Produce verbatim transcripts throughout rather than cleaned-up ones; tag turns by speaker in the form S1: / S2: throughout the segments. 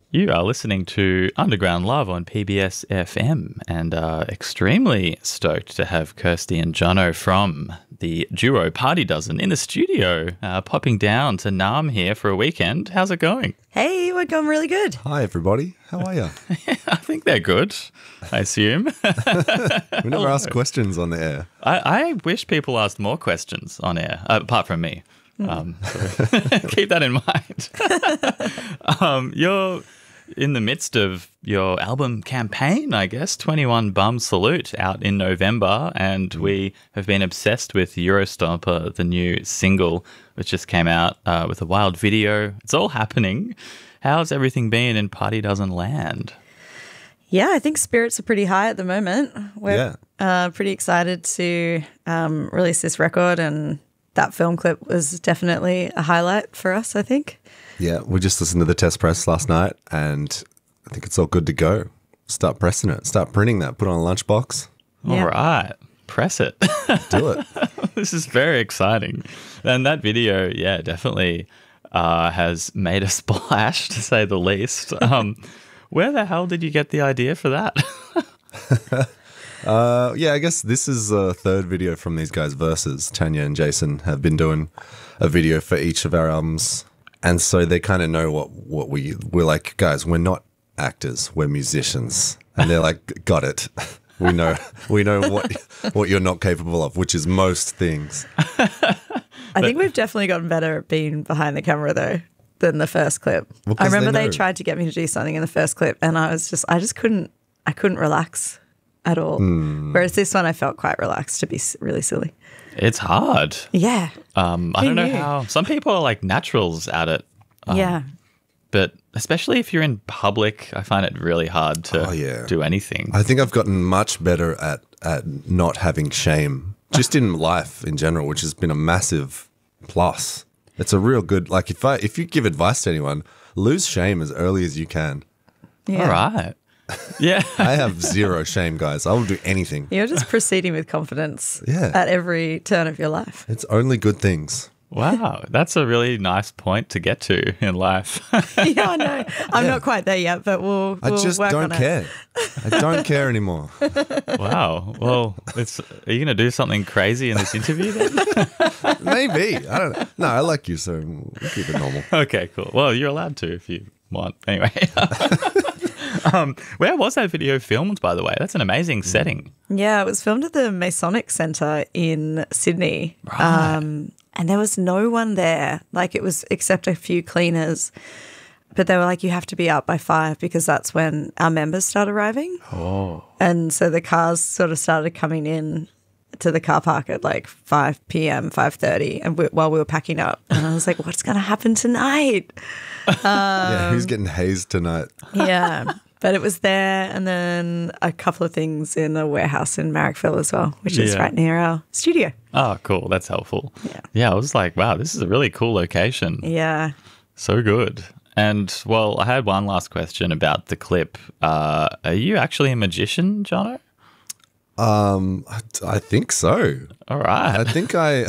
S1: You are listening to Underground Love on P B S F M, and uh, extremely stoked to have Kirsty and Jono from the duo Party Dozen in the studio, uh, popping down to Naarm here for a weekend. How's it going?
S2: Hey, we're going really good.
S3: Hi, everybody. How are you?
S1: I think they're good, I assume.
S3: We never ask questions on the air.
S1: I, I wish people asked more questions on air, uh, apart from me. Um, so keep that in mind. um, you're in the midst of your album campaign, I guess, twenty-one Bum Salute, out in November, and we have been obsessed with Eurostomper, the new single, which just came out uh, with a wild video. It's all happening. How's everything been in Party Dozen land?
S2: Yeah, I think spirits are pretty high at the moment. We're
S3: Yeah.
S2: uh, pretty excited to um, release this record, and that film clip was definitely a highlight for us, I think.
S3: Yeah, we just listened to the test press last night, and I think it's all good to go. Start pressing it. Start printing that. Put it on a lunchbox.
S2: Yeah.
S1: All right. Press it.
S3: Do it.
S1: This is very exciting. And that video, yeah, definitely uh, has made a splash, to say the least. Um, where the hell did you get the idea for that?
S3: Uh, yeah, I guess this is a third video from these guys' verses. Tanya and Jason have been doing a video for each of our albums, and so they kind of know what, what we, we're like, guys, we're not actors, we're musicians. And they're like, got it. We know we know what what you're not capable of, which is most things.
S2: I think we've definitely gotten better at being behind the camera, though, than the first clip.
S3: Well,
S2: I
S3: 'cause they
S2: remember they,
S3: know.
S2: tried to get me to do something in the first clip, and I was just, I just couldn't, I couldn't relax at all.
S3: Hmm.
S2: Whereas this one, I felt quite relaxed, to be s- really silly.
S1: It's hard.
S2: Yeah.
S1: Um, I
S2: Who
S1: don't know
S2: knew?
S1: how. Some people are like naturals at it. Um,
S2: yeah.
S1: But especially if you're in public, I find it really hard to
S3: Oh, yeah.
S1: do anything.
S3: I think I've gotten much better at at not having shame, just in life in general, which has been a massive plus. It's a real good, like if I if you give advice to anyone, lose shame as early as you can.
S2: Yeah.
S1: All right. Yeah.
S3: I have zero shame, guys. I will do anything.
S2: You're just proceeding with confidence
S3: Yeah.
S2: at every turn of your life.
S3: It's only good things.
S1: Wow. That's a really nice point to get to in life.
S2: Yeah, I know. I'm not quite there yet, but we'll,
S3: I
S2: we'll
S3: just
S2: work
S3: don't
S2: on it.
S3: care. I don't care anymore.
S1: Wow. Well, it's, are you going to do something crazy in this interview then?
S3: Maybe. I don't know. No, I like you, so we'll keep it normal.
S1: Okay, cool. Well, you're allowed to if you want. Anyway. um, where was that video filmed, by the way? That's an amazing setting.
S2: Yeah, it was filmed at the Masonic Centre in Sydney.
S1: Right.
S2: Um, and there was no one there. Like, it was except a few cleaners. But they were like, you have to be up by five because that's when our members start arriving.
S1: Oh.
S2: And so the cars sort of started coming in to the car park at like five p.m., five thirty, and we, while we were packing up. And I was like, what's going to happen tonight?
S3: Yeah, who's getting hazed tonight?
S2: Yeah. But it was there, and then a couple of things in a warehouse in Marrickville as well, which is
S1: Yeah.
S2: right near our studio.
S1: Oh, cool. That's helpful.
S2: Yeah.
S1: Yeah, I was like, wow, this is a really cool location.
S2: Yeah.
S1: So good. And, well, I had one last question about the clip. Uh, are you actually a magician, Jono?
S3: Um, I, I think so.
S1: All right.
S3: I think I,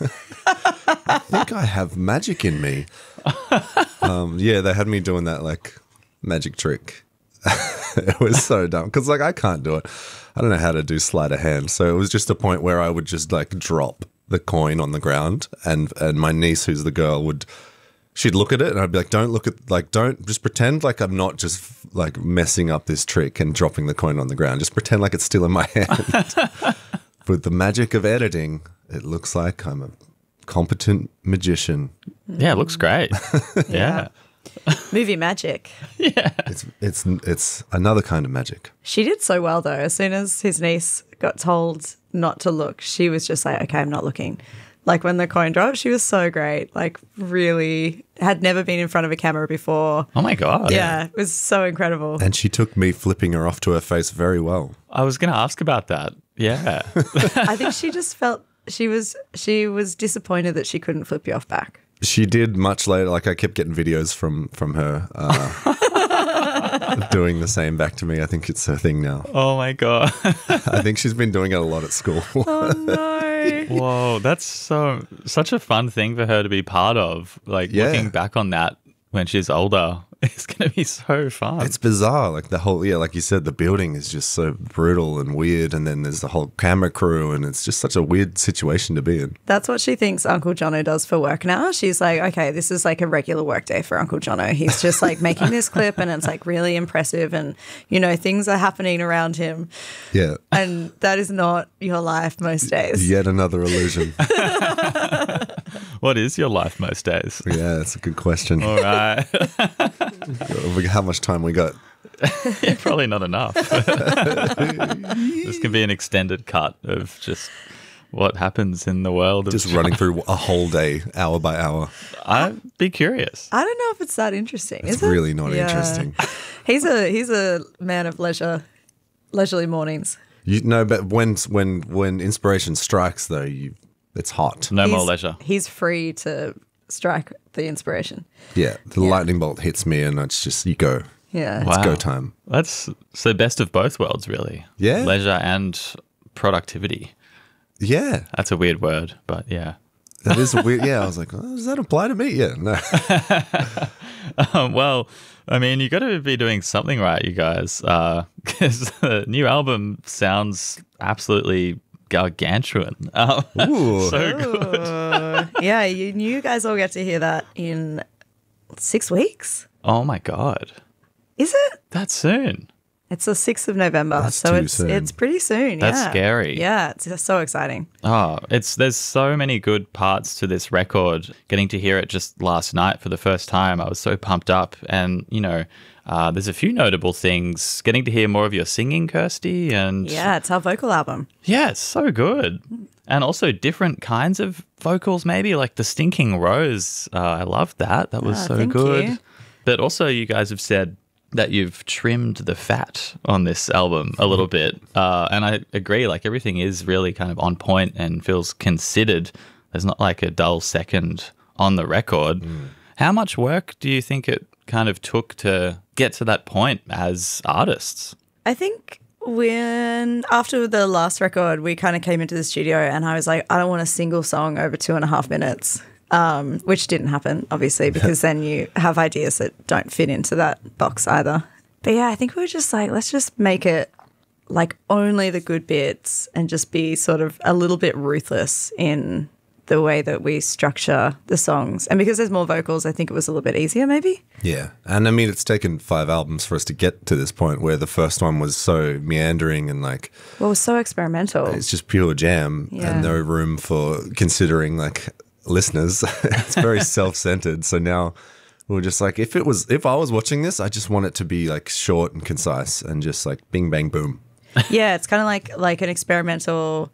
S3: I think I have magic in me. Um, yeah, they had me doing that like magic trick. It was so dumb because like I can't do it. I don't know how to do sleight of hand. So it was just a point where I would just like drop the coin on the ground, and and my niece, who's the girl, would she'd look at it and I'd be like, don't look at like don't just pretend like I'm not just like messing up this trick and dropping the coin on the ground. Just pretend like it's still in my hand. With the magic of editing, it looks like I'm a competent magician.
S1: Yeah, it looks great. Yeah.
S2: Movie magic.
S3: It's it's it's another kind of magic.
S2: She did so well, though. As soon as his niece got told not to look, she was just like, okay, I'm not looking. Like when the coin dropped, she was so great. Like really had never been in front of a camera before.
S1: Oh, my God.
S2: Yeah, it was so incredible.
S3: And she took me flipping her off to her face very well.
S1: I was going to ask about that. Yeah.
S2: I think she just felt she was she was disappointed that she couldn't flip you off back.
S3: She did much later. Like I kept getting videos from from her uh, doing the same back to me. I think it's her thing now.
S1: Oh, my God.
S3: I think she's been doing it a lot at school.
S2: Oh no.
S1: Whoa, that's so such a fun thing for her to be part of. Like
S3: Yeah.
S1: looking back on that when she's older, is going to be so fun.
S3: It's bizarre. Like the whole, yeah, like you said, the building is just so brutal and weird. And then there's the whole camera crew, and it's just such a weird situation to be in.
S2: That's what she thinks Uncle Jono does for work now. She's like, okay, this is like a regular work day for Uncle Jono. He's just like making this clip and it's like really impressive and, you know, things are happening around him.
S3: Yeah.
S2: And that is not your life most days.
S3: Yet another illusion.
S1: What is your life most days?
S3: Yeah, that's a good question.
S1: All right.
S3: How much time we got?
S1: Yeah, probably not enough. This could be an extended cut of just what happens in the world. Of
S3: Just running through a whole day, hour by hour.
S1: I'd be curious.
S2: I don't know if it's that interesting.
S3: It's
S2: is it?
S3: really not
S2: Yeah.
S3: interesting.
S2: He's a he's a man of leisure, leisurely mornings.
S3: You know, but when when when inspiration strikes, though, you it's hot.
S1: No more
S2: He's-
S1: leisure.
S2: He's free to strike the inspiration.
S3: Yeah, the lightning bolt hits me, and it's just you go.
S2: Yeah.
S1: Wow.
S3: It's go time.
S1: That's so best of both worlds, really.
S3: Yeah.
S1: Leisure and productivity.
S3: Yeah,
S1: That's a weird word, but yeah.
S3: that is a weird. Yeah, I was like, oh, does that apply to me? Yeah, no.
S1: Um, well, I mean, you got to be doing something right, you guys, because the new album sounds absolutely gargantuan. Um,
S3: Ooh.
S1: so good.
S2: Uh, yeah, you, you guys all get to hear that in six weeks.
S1: Oh my god,
S2: Is it?
S1: that's soon.
S2: It's the sixth of November,
S3: That's
S2: so
S3: too
S2: it's
S3: soon.
S2: it's pretty soon.
S1: That's
S2: yeah.
S1: scary.
S2: Yeah, it's just so exciting.
S1: Oh, it's there's so many good parts to this record. Getting to hear it just last night for the first time, I was so pumped up. And you know, uh, there's a few notable things. Getting to hear more of your singing, Kirsty, and
S2: Yeah, it's our vocal album.
S1: yeah, it's so good. And also different kinds of vocals, maybe like the Stinking Rose. Uh, I loved that. That was
S2: Ah,
S1: so
S2: thank
S1: good.
S2: you.
S1: But also, you guys have said that you've trimmed the fat on this album a little bit. Uh, and I agree, like everything is really kind of on point and feels considered. There's not like a dull second on the record. How much work do you think it kind of took to get to that point as artists?
S2: I think when after the last record, we kind of came into the studio and I was like, I don't want a single song over two and a half minutes. Um, which didn't happen, obviously, because then you have ideas that don't fit into that box either. But yeah, I think we were just like, let's just make it like only the good bits and just be sort of a little bit ruthless in the way that we structure the songs. And because there's more vocals, I think it was a little bit easier maybe.
S3: Yeah, and I mean, it's taken five albums for us to get to this point where the first one was so meandering and like
S2: Well, it was so experimental.
S3: it's just pure jam
S2: Yeah.
S3: and no room for considering like listeners. It's very self-centered. So now we're just like, if it was, if I was watching this, I just want it to be like short and concise and just like bing, bang, boom.
S2: Yeah, it's kind of like like an experimental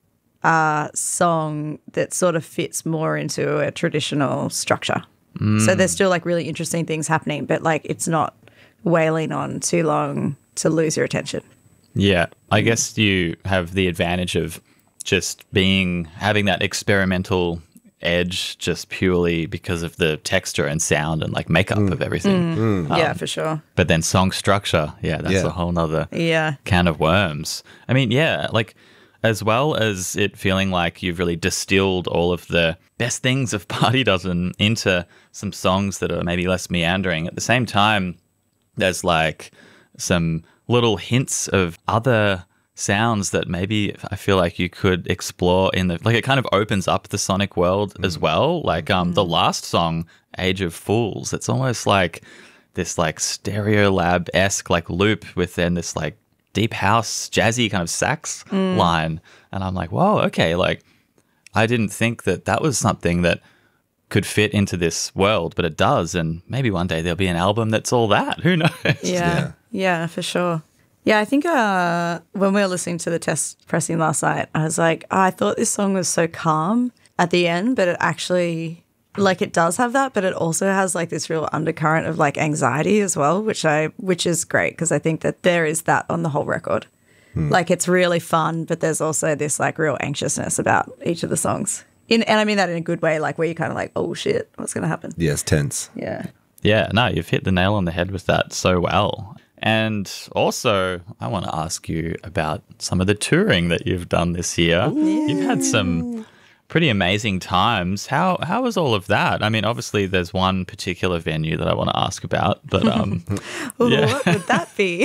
S2: uh, song that sort of fits more into a traditional structure. So there's still like really interesting things happening, but like it's not wailing on too long to lose your attention.
S1: Yeah, I guess you have the advantage of just being, having that experimental edge just purely because of the texture and sound and like makeup of everything.
S2: yeah, for sure.
S1: But then song structure, yeah, that's
S3: Yeah.
S1: a whole nother
S2: Yeah.
S1: can of worms. I mean, yeah, like as well as it feeling like you've really distilled all of the best things of Party Dozen into some songs that are maybe less meandering. At the same time, there's like some little hints of other sounds that maybe I feel like you could explore in the, like it kind of opens up the sonic world as well. Like um the last song, Age of Fools, it's almost like this like Stereolab-esque like loop with then this like deep house jazzy kind of sax line. And I'm like, whoa, okay, like I didn't think that that was something that could fit into this world, but it does. And maybe one day there'll be an album that's all that. Who knows?
S2: Yeah.
S3: Yeah.
S2: Yeah, for sure. Yeah, I think uh, when we were listening to the test pressing last night, I was like, oh, I thought this song was so calm at the end, but it actually, like, it does have that, but it also has like this real undercurrent of like anxiety as well, which I, which is great because I think that there is that on the whole record. Like, it's really fun, but there's also this like real anxiousness about each of the songs. In, and I mean that in a good way, like where you're kind of like, oh shit, what's going to happen?
S3: Yes, tense.
S2: Yeah.
S1: Yeah, no, you've hit the nail on the head with that so well. And also, I want to ask you about some of the touring that you've done this year. You've had some pretty amazing times. How how was all of that? I mean, obviously, there's one particular venue that I want to ask about, but um,
S2: Ooh,
S1: yeah.
S2: what would that be?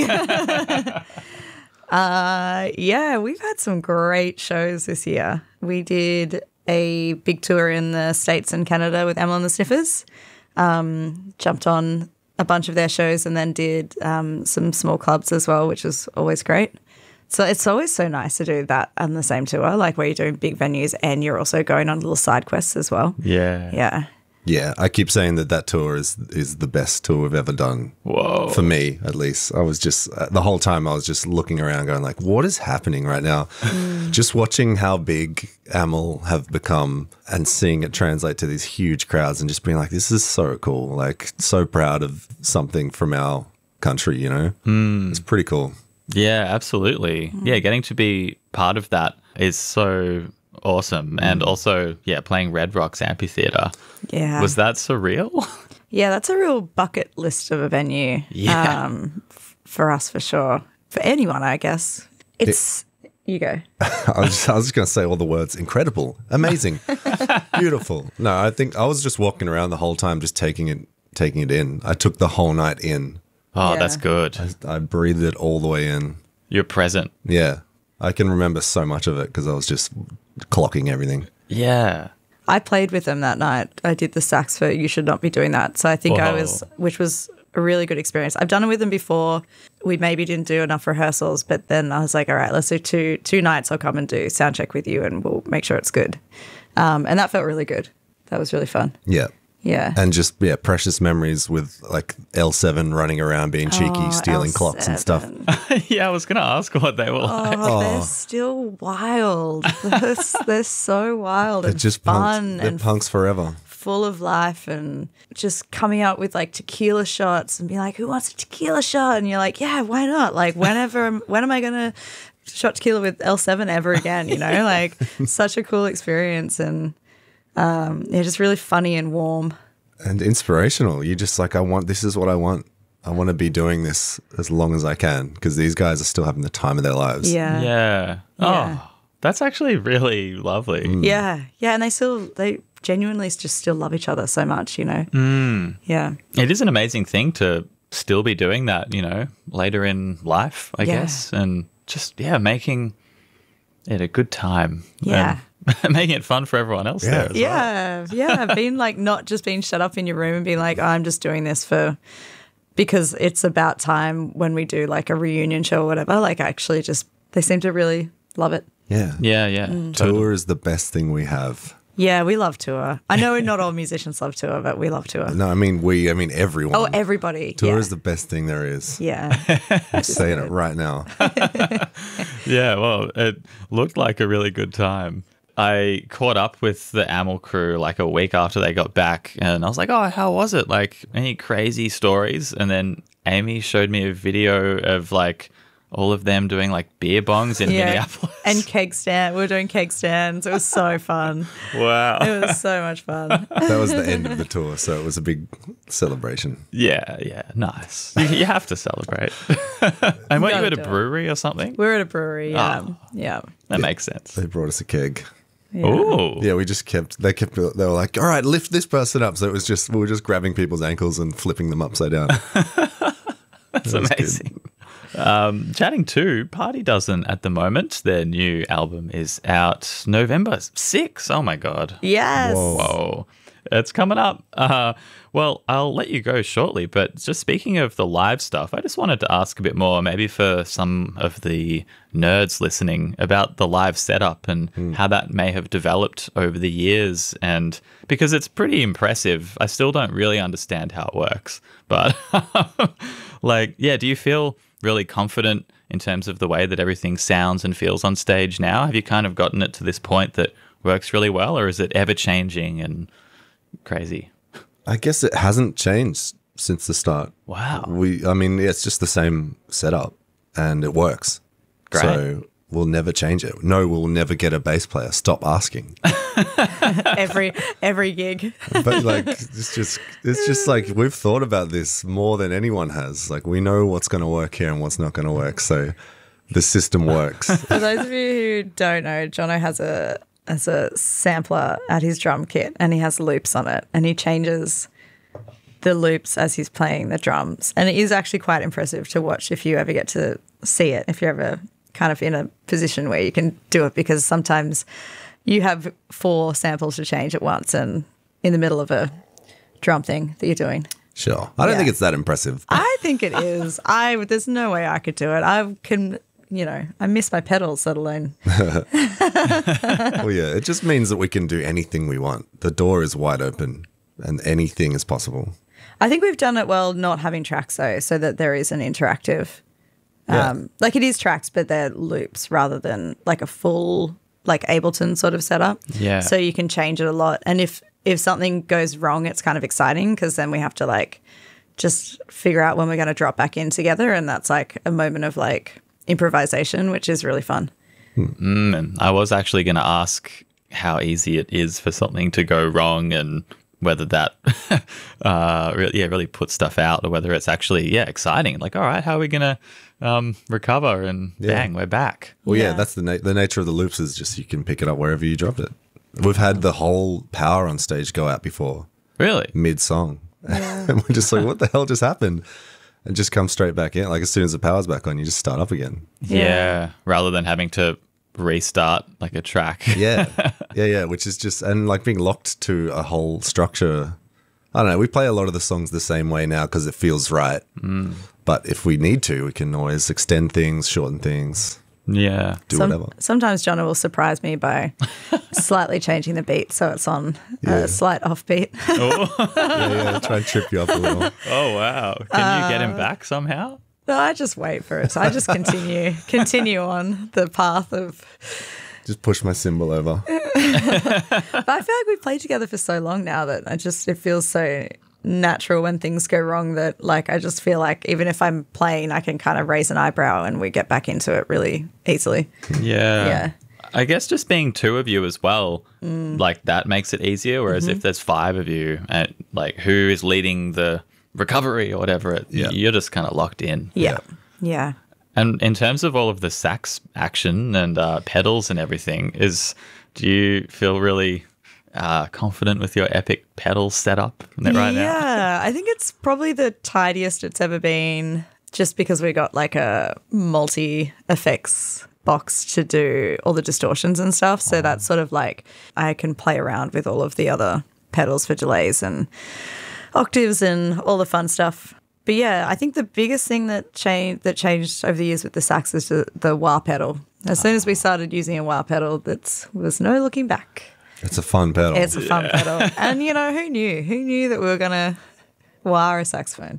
S2: uh, yeah, we've had some great shows this year. We did a big tour in the States and Canada with Emma and the Sniffers. Um, jumped on a bunch of their shows and then did um, some small clubs as well, which was always great. So it's always so nice to do that on the same tour, like where you're doing big venues and you're also going on little side quests as well.
S1: yeah,
S2: Yeah.
S3: Yeah, I keep saying that that tour is is the best tour we've ever done.
S1: Whoa.
S3: For me, at least. I was just, uh, the whole time I was just looking around going like, what is happening right now? Just watching how big Amel have become and seeing it translate to these huge crowds and just being like, this is so cool. Like, so proud of something from our country, you know? It's pretty cool.
S1: Yeah, absolutely. Yeah, getting to be part of that is so awesome. And also, yeah, playing Red Rocks Amphitheatre.
S2: Yeah.
S1: Was that surreal?
S2: Yeah, that's a real bucket list of a venue.
S1: Yeah.
S2: Um, f- for us, for sure. For anyone, I guess. It's, you go.
S3: I was just, I was just going to say all the words incredible, amazing, beautiful. No, I think I was just walking around the whole time, just taking it, taking it in. I took the whole night in.
S1: Oh,
S2: Yeah.
S1: that's good.
S3: I breathed it all the way in.
S1: You're present.
S3: Yeah. I can remember so much of it because I was just clocking everything.
S1: Yeah.
S2: I played with them that night. I did the sax for You Should Not Be Doing That. So I think I
S1: Whoa.
S2: was, which was a really good experience. I've done it with them before. We maybe didn't do enough rehearsals, but then I was like, all right, let's do two two nights. I'll come and do sound check with you and we'll make sure it's good. Um, and that felt really good. That was really fun.
S3: Yeah.
S2: Yeah.
S3: And just, yeah, precious memories with like L seven running around being cheeky,
S2: Oh,
S3: stealing clocks and stuff.
S2: L seven.
S1: Yeah, I was going to ask what they were like.
S2: Oh, they're still wild. They're, s- they're so wild
S3: They're
S2: and
S3: just
S2: fun
S3: punks. They're
S2: and
S3: punks forever.
S2: full of life and just coming out with like tequila shots and being like, who wants a tequila shot? And you're like, yeah, why not? Like whenever, when am I going to shot tequila with L seven ever again? You know, like such a cool experience and um, yeah, just really funny and warm.
S3: And inspirational. You just like, I want, this is what I want. I want to be doing this as long as I can because these guys are still having the time of their lives.
S2: Yeah.
S1: Yeah.
S2: Yeah.
S1: Oh, that's actually really lovely.
S2: Yeah. Yeah. And they still, they genuinely just still love each other so much, you know? Mm. Yeah.
S1: It is an amazing thing to still be doing that, you know, later in life, I
S2: Yeah.
S1: guess. And just, yeah, making it a good time.
S2: Yeah.
S1: And making it fun for everyone else
S3: Yeah.
S1: there as well.
S2: Yeah, yeah. Being like not just being shut up in your room and being like, oh, I'm just doing this for because it's about time when we do like a reunion show or whatever. Like actually just they seem to really love it.
S3: Yeah.
S1: Yeah, yeah.
S2: Mm.
S1: Totally.
S3: Tour is the best thing we have.
S2: Yeah, we love tour. I know not all musicians love tour, but we love tour.
S3: No, I mean, we, I mean, everyone.
S2: Oh, everybody.
S3: Tour
S2: yeah.
S3: is the best thing there is.
S2: Yeah.
S3: I'm saying it right now.
S1: Yeah, well, it looked like a really good time. I caught up with the Amel crew like a week after they got back, and I was like, oh, how was it? Like, any crazy stories? And then Amy showed me a video of like all of them doing like beer bongs in
S2: Yeah.
S1: Minneapolis.
S2: And keg stand. We were doing keg stands. It was so fun.
S1: Wow.
S2: It was so much fun.
S3: That was the end of the tour, so it was a big celebration.
S1: Yeah, yeah, nice. You, you have to celebrate. And weren't you
S2: Gotta
S1: at a
S2: do it.
S1: brewery or something?
S2: We were at a brewery. Yeah.
S1: Oh.
S2: Yeah.
S1: That makes sense.
S3: They brought us a keg.
S2: Yeah.
S1: Ooh.
S3: Yeah, we just kept, they kept, they were like, all right, lift this person up. So it was just, we were just grabbing people's ankles and flipping them upside down.
S1: That's
S3: was good.
S1: amazing. Um, chatting to Party Dozen at the moment. Their new album is out November sixth. Oh my God.
S2: Yes.
S3: Whoa.
S1: Whoa. It's coming up. Uh, well, I'll let you go shortly, but just speaking of the live stuff, I just wanted to ask a bit more, maybe for some of the nerds listening, about the live setup and how that may have developed over the years. And because it's pretty impressive, I still don't really understand how it works. But like, yeah, do you feel really confident in terms of the way that everything sounds and feels on stage now? Have you kind of gotten it to this point that works really well, or is it ever changing and crazy?
S3: I guess it hasn't changed since the start.
S1: Wow.
S3: We, I mean, it's just the same setup and it works.
S1: Great.
S3: So we'll never change it. No, we'll never get a bass player. Stop asking.
S2: every every gig.
S3: But like, it's just, it's just like we've thought about this more than anyone has. Like we know what's going to work here and what's not going to work. So the system works.
S2: For those of you who don't know, Jono has a as a sampler at his drum kit, and he has loops on it, and he changes the loops as he's playing the drums. And it is actually quite impressive to watch if you ever get to see it, if you're ever kind of in a position where you can do it, because sometimes you have four samples to change at once and in the middle of a drum thing that you're doing.
S3: Sure. I don't
S2: Yeah.
S3: think it's that impressive.
S2: I think it is. I There's no way I could do it. I can, you know, I miss my pedals, let alone.
S3: Well, yeah, it just means that we can do anything we want. The door is wide open and anything is possible.
S2: I think we've done it well not having tracks though, so that there is an interactive,
S3: Yeah.
S2: um, like it is tracks, but they're loops rather than like a full like Ableton sort of setup.
S1: Yeah.
S2: So you can change it a lot. And if, if something goes wrong, it's kind of exciting because then we have to like just figure out when we're going to drop back in together. And that's like a moment of like improvisation, which is really fun.
S1: Mm, and I was actually going to ask how easy it is for something to go wrong and whether that uh, really, yeah, really puts stuff out or whether it's actually, yeah, exciting. Like, all right, how are we going to um, recover? And
S3: Yeah.
S1: bang, we're back.
S3: Well, yeah,
S2: Yeah.
S3: that's the na- the nature of the loops is just you can pick it up wherever you dropped it. We've had the whole power on stage go out before,
S1: Really?
S3: mid song. And we're just like, what the hell just happened? And just come straight back in. Like as soon as the power's back on, you just start up again.
S1: Yeah.
S2: Yeah.
S1: Rather than having to restart like a track.
S3: Yeah. yeah, yeah. Which is just, and like being locked to a whole structure. I don't know. We play a lot of the songs the same way now because it feels right. Mm. But if we need to, we can always extend things, shorten things,
S1: Yeah.
S3: do
S2: Some-
S3: whatever.
S2: Sometimes Jonna will surprise me by slightly changing the beat so it's on
S3: Yeah.
S2: a slight offbeat.
S3: yeah, yeah. Try and trip you up a little.
S1: Oh, wow. Can you get
S2: Uh,
S1: him back somehow?
S2: No, I just wait for it. So I just continue continue on the path of.
S3: Just push my cymbal over.
S2: But I feel like we've played together for so long now that I just it feels so natural when things go wrong that like I just feel like even if I'm playing, I can kind of raise an eyebrow and we get back into it really easily.
S1: Yeah.
S2: Yeah.
S1: I guess just being two of you as well, like that makes it easier. Whereas if there's five of you, and like who is leading the recovery or whatever, it,
S3: Yeah.
S1: you're just kind of locked in.
S2: Yeah. Yeah.
S1: And in terms of all of the sax action and uh, pedals and everything, is do you feel really uh, confident with your Epic pedal setup right now?
S2: Yeah, I think it's probably the tidiest it's ever been just because we got like a multi effects box to do all the distortions and stuff. So that's sort of like I can play around with all of the other pedals for delays and octaves and all the fun stuff. But yeah, I think the biggest thing that changed that changed over the years with the sax is the, the wah pedal. As soon as we started using a wah pedal, that was no looking back.
S3: It's a fun pedal.
S2: It's a fun pedal. And, you know, who knew? Who knew that we were going to wah a saxophone?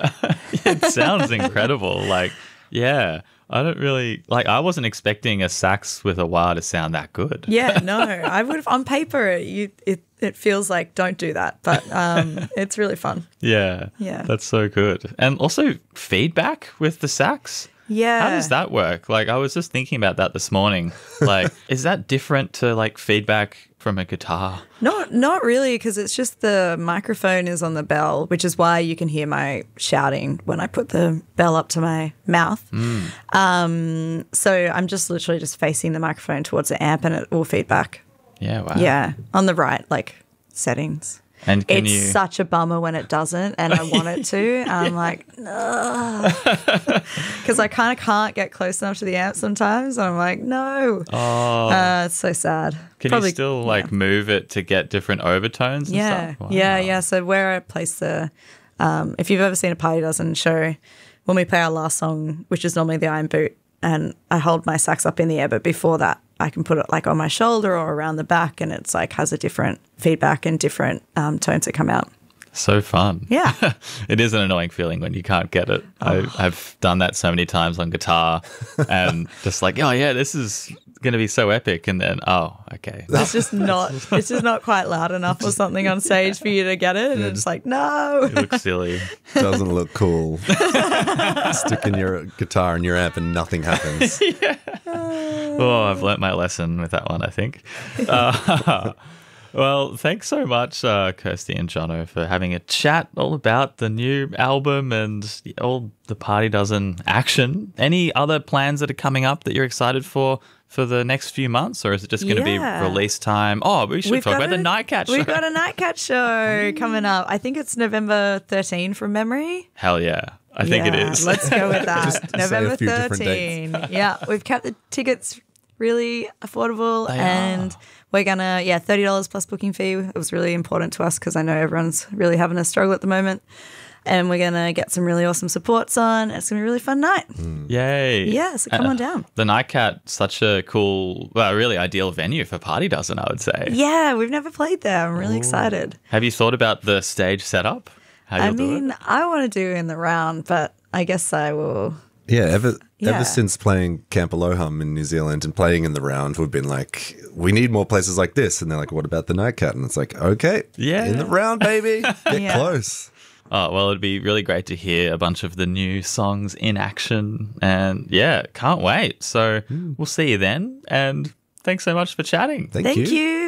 S1: It sounds incredible. Like, yeah, I don't really like. I wasn't expecting a sax with a wah to sound that good.
S2: Yeah, no. I would have, on paper, you, it, it feels like don't do that. But um, it's really fun.
S1: Yeah,
S2: Yeah.
S1: that's so good. And also feedback with the sax.
S2: Yeah.
S1: How does that work? Like, I was just thinking about that this morning. Like, is that different to like feedback from a guitar?
S2: Not not really, because it's just the microphone is on the bell, which is why you can hear my shouting when I put the bell up to my mouth. Um, so I'm just literally just facing the microphone towards the amp and it will feedback.
S1: Yeah, wow.
S2: Yeah, on the right, like settings.
S1: And can
S2: It's
S1: you?
S2: such a bummer when it doesn't, and I want it to. And I'm like, no, because I kind of can't get close enough to the amp sometimes. And I'm like, no,
S1: oh,
S2: uh, it's so sad.
S1: can
S2: Probably-
S1: you still
S2: yeah.
S1: like move it to get different overtones? And
S2: Yeah,
S1: stuff?
S2: yeah,
S1: Wow.
S2: yeah. So where I place the, um, if you've ever seen a Party Dozen show, when we play our last song, which is normally the Iron Boot, and I hold my sax up in the air, but before that, I can put it like on my shoulder or around the back, and it's like has a different feedback and different um, tones that come out.
S1: So fun.
S2: Yeah.
S1: It is an annoying feeling when you can't get it. I, I've done that so many times on guitar and just like, oh, yeah, this is going to be so epic. And then, oh, okay.
S2: It's just not. It's just not quite loud enough or something on stage for you to get it, and it's like no.
S1: It looks silly.
S3: Doesn't look cool. Sticking your guitar in your amp and nothing happens.
S1: Oh, I've learnt my lesson with that one, I think. Uh, Well, thanks so much, uh, Kirsty and Jono, for having a chat all about the new album and all the Party Dozen action. Any other plans that are coming up that you're excited for for the next few months, or is it just going to
S2: Yeah.
S1: be release time? Oh, we should
S2: We've
S1: talk
S2: got
S1: about the
S2: a-
S1: Nightcat show.
S2: We've got a Nightcat show coming up. I think it's November thirteenth from memory.
S1: Hell yeah. I think it
S2: Yeah,
S1: is.
S2: Let's go with that.
S3: Just say a
S2: November
S3: few different dates.
S2: thirteenth. Yeah, we've kept the tickets really affordable,
S1: They
S2: and
S1: are.
S2: we're gonna yeah thirty dollars plus booking fee. It was really important to us because I know everyone's really having a struggle at the moment, and we're gonna get some really awesome supports on. It's gonna be a really fun night.
S1: Yay.
S2: Yeah, so come
S1: Uh,
S2: on down.
S1: The Nightcat, such a cool, well, really ideal venue for Party Dozen, I would say.
S2: Yeah, we've never played there. I'm really excited.
S1: Have you thought about the stage setup? How
S2: I
S1: you'll do
S2: mean,
S1: it?
S2: I want to do in the round, but I guess I will.
S3: Yeah, ever
S2: Yeah.
S3: ever since playing Camp Aloham in New Zealand and playing in the round, we've been like, we need more places like this. And they're like, what about the Nightcat? And it's like, okay,
S1: Yeah.
S3: in the round, baby, get
S2: Yeah.
S3: close.
S1: Oh, well, it'd be really great to hear a bunch of the new songs in action. And yeah, can't wait. So we'll see you then. And thanks so much for chatting.
S3: Thank,
S2: Thank
S3: you.
S2: you.